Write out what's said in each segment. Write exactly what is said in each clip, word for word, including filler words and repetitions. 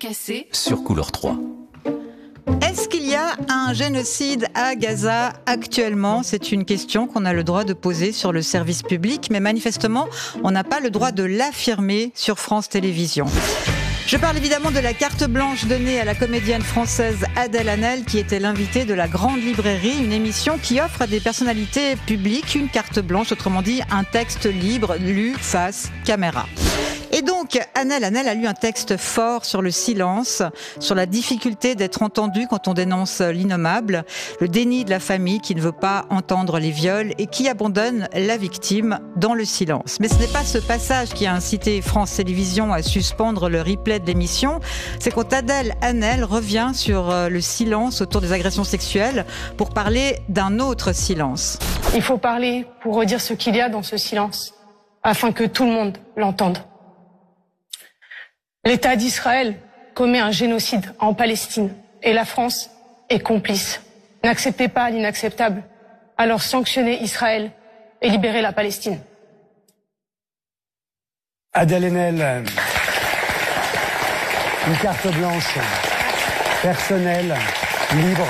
cassé sur Couleur trois. Est-ce qu'il y a un génocide à Gaza actuellement ? C'est une question qu'on a le droit de poser sur le service public, mais manifestement, on n'a pas le droit de l'affirmer sur France Télévisions. Je parle évidemment de la carte blanche donnée à la comédienne française Adèle Haenel, qui était l'invitée de la Grande Librairie, une émission qui offre à des personnalités publiques une carte blanche, autrement dit un texte libre lu face caméra. Et donc, Adèle Haenel a lu un texte fort sur le silence, sur la difficulté d'être entendu quand on dénonce l'innommable, le déni de la famille qui ne veut pas entendre les viols et qui abandonne la victime dans le silence. Mais ce n'est pas ce passage qui a incité France Télévisions à suspendre le replay de l'émission, c'est quand Adèle Haenel revient sur le silence autour des agressions sexuelles pour parler d'un autre silence. Il faut parler pour redire ce qu'il y a dans ce silence, afin que tout le monde l'entende. L'État d'Israël commet un génocide en Palestine et la France est complice. N'acceptez pas l'inacceptable, alors sanctionnez Israël et libérez la Palestine. Adèle Haenel, une carte blanche, personnelle, libre.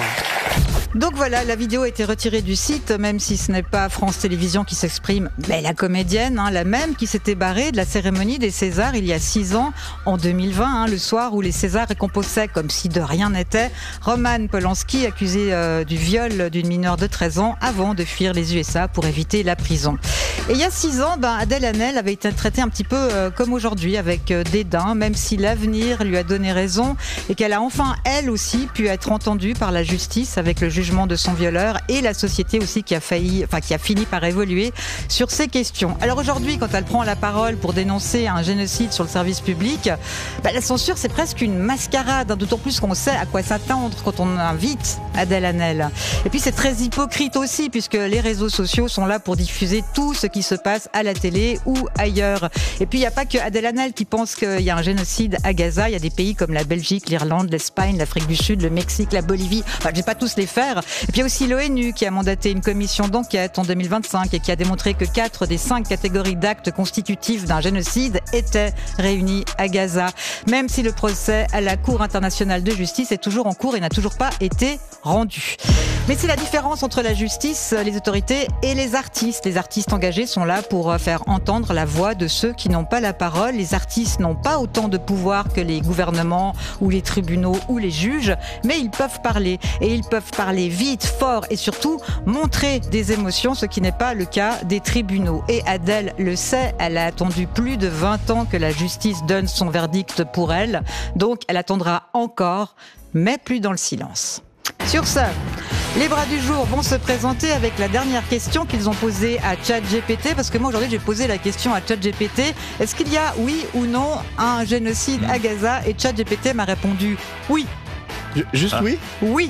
Donc voilà, la vidéo a été retirée du site, même si ce n'est pas France Télévisions qui s'exprime, mais la comédienne, hein, la même qui s'était barrée de la cérémonie des Césars il y a six ans, en deux mille vingt, hein, le soir où les Césars récompensaient, comme si de rien n'était, Roman Polanski, accusé euh, du viol d'une mineure de treize ans, avant de fuir les U S A pour éviter la prison. Et il y a six ans, ben, Adèle Haenel avait été traitée un petit peu euh, comme aujourd'hui, avec euh, dédain, même si l'avenir lui a donné raison et qu'elle a enfin, elle aussi, pu être entendue par la justice avec le jugement de son violeur et la société aussi qui a failli, enfin qui a fini par évoluer sur ces questions. Alors aujourd'hui, quand elle prend la parole pour dénoncer un génocide sur le service public, bah la censure c'est presque une mascarade, hein, d'autant plus qu'on sait à quoi s'attendre quand on invite Adèle Haenel. Et puis c'est très hypocrite aussi puisque les réseaux sociaux sont là pour diffuser tout ce qui se passe à la télé ou ailleurs. Et puis il n'y a pas que Adèle Haenel qui pense qu'il y a un génocide à Gaza. Il y a des pays comme la Belgique, l'Irlande, l'Espagne, l'Afrique du Sud, le Mexique, la Bolivie. Enfin, je vais pas tous les faire. Et puis il y a aussi l'ONU qui a mandaté une commission d'enquête en deux mille vingt-cinq et qui a démontré que quatre des cinq catégories d'actes constitutifs d'un génocide étaient réunis à Gaza. Même si le procès à la Cour internationale de justice est toujours en cours et n'a toujours pas été rendu. Mais c'est la différence entre la justice, les autorités et les artistes. Les artistes engagés sont là pour faire entendre la voix de ceux qui n'ont pas la parole. Les artistes n'ont pas autant de pouvoir que les gouvernements ou les tribunaux ou les juges, mais ils peuvent parler. Et ils peuvent parler vite, fort et surtout montrer des émotions, ce qui n'est pas le cas des tribunaux. Et Adèle le sait, elle a attendu plus de vingt ans que la justice donne son verdict pour elle. Donc elle attendra encore, mais plus dans le silence. Sur ce, les bras du jour vont se présenter avec la dernière question qu'ils ont posée à ChatGPT, parce que moi aujourd'hui j'ai posé la question à ChatGPT, est-ce qu'il y a oui ou non un génocide à Gaza? Et ChatGPT m'a répondu oui. Juste ah. oui Oui.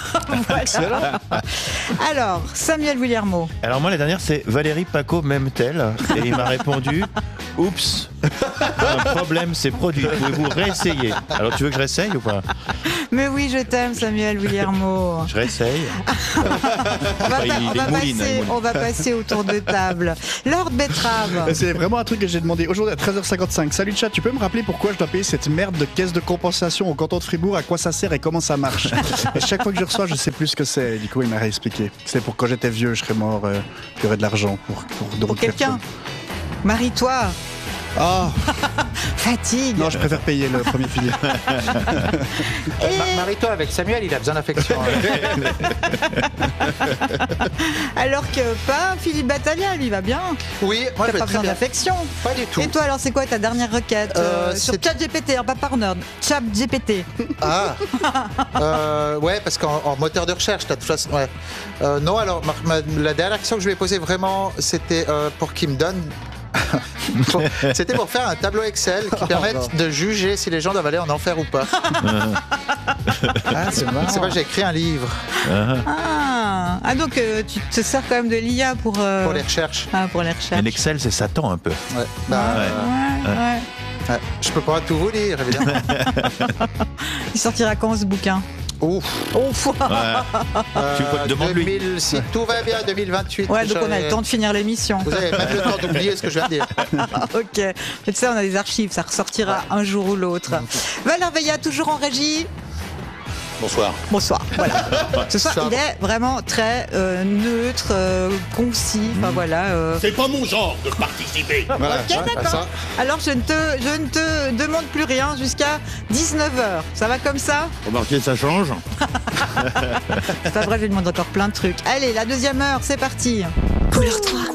Voilà. Alors, Samuel Williamo. Alors moi la dernière c'est Valérie Paco m'aime-t-elle? Et il m'a répondu oups, un problème s'est produit, pouvez-vous réessayer? Alors tu veux que je réessaye ou pas? Mais oui, je t'aime Samuel Williamo. Je réessaye. on, va, il, on, il va mouline, passer, on va passer au tour de table. Lord Betrave. C'est vraiment un truc que j'ai demandé aujourd'hui à treize heures cinquante-cinq. Salut chat, tu peux me rappeler pourquoi je dois payer cette merde de caisse de compensation au canton de Fribourg? À quoi ça sert et comment ça marche? Et chaque fois que je reçois, je sais plus ce que c'est. Et du coup, il m'a réexpliqué. C'est pour quand j'étais vieux, je serais mort, euh, il y aurait de l'argent pour, pour, pour quelqu'un. Marie-toi. Ah. Fatigue. Non, je préfère payer le premier pilier. Et... Marie-toi avec Samuel, il a besoin d'affection. Alors que pas Philippe Battaglia, lui va bien. Oui, moi t'as je pas besoin d'affection. Pas du tout. Et toi alors c'est quoi ta dernière requête euh, euh, sur ChatGPT, hein, pas par nerd. ChatGPT. Ah. euh, ouais, parce qu'en en moteur de recherche, t'as de toute façon. Ouais. Euh, non, alors ma, ma, la dernière question que je lui ai posée vraiment, c'était euh, pour qu'il me donne. C'était pour faire un tableau Excel qui permette oh, de juger si les gens doivent aller en enfer ou pas. Ah, c'est marrant. C'est pas, j'ai écrit un livre. Ah, ah donc euh, tu te sers quand même de l'I A pour... Euh... Pour les recherches. Ah, pour les recherches. Mais l'Excel, c'est Satan un peu. Ouais. Bah, ouais, ouais, ouais. ouais. ouais. Je peux pas tout vous lire, évidemment. Il sortira quand ce bouquin? Ouf. Ouf. Ouais. Tu peux- demande-lui. deux mille, si tout va bien, deux mille vingt-huit. Ouais, donc on a j'aurai- le temps de finir l'émission. Vous avez même le temps d'oublier ce que je viens de dire. Ok. Mais tu sais, on a des archives, ça ressortira un jour ou l'autre. Valère Veillat, toujours en régie. Bonsoir. Bonsoir. Voilà. Ce soir, Ça il va. est vraiment très euh, neutre, euh, concis. Enfin voilà. euh. C'est pas mon genre de participer. Voilà. Ok, Ouais, d'accord. ça. Alors je ne te, je ne te demande plus rien jusqu'à dix-neuf heures. Ça va comme ça? Remarquez, ça change. C'est pas vrai, je lui demande encore plein de trucs. Allez, la deuxième heure, c'est parti. Couleur trois.